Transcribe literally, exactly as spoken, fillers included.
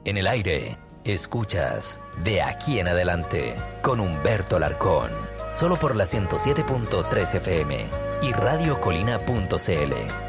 En el aire, escuchas De Aquí en Adelante con Humberto Alarcón. Solo por la ciento siete punto tres F M y radiocolina punto c l.